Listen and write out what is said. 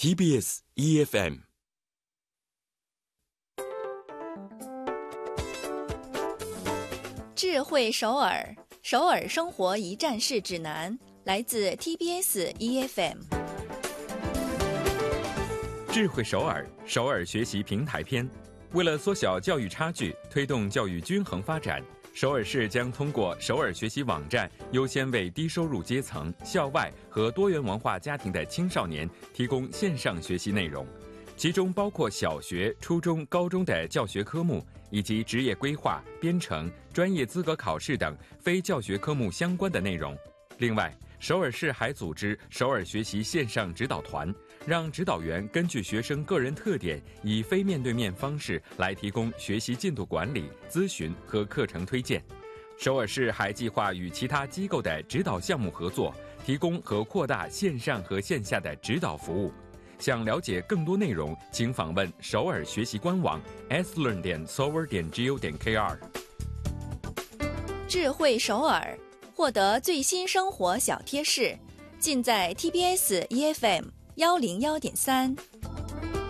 TBS EFM。 智慧首尔，首尔生活一站式指南，来自 TBS EFM。 智慧首尔，首尔学习平台篇。为了缩小教育差距，推动教育均衡发展，首尔市将通过首尔学习网站，优先为低收入阶层、校外和多元文化家庭的青少年提供线上学习内容，其中包括小学、初中、高中的教学科目，以及职业规划、编程、专业资格考试等非教学科目相关的内容。另外，首尔市还组织首尔学习线上指导团，让指导员根据学生个人特点，以非面对面方式来提供学习进度管理、咨询和课程推荐。首尔市还计划与其他机构的指导项目合作，提供和扩大线上和线下的指导服务。想了解更多内容，请访问首尔学习官网 slearn.seoul.go.kr。 智慧首尔，获得最新生活小贴士，尽在 TBS EFM 101.3。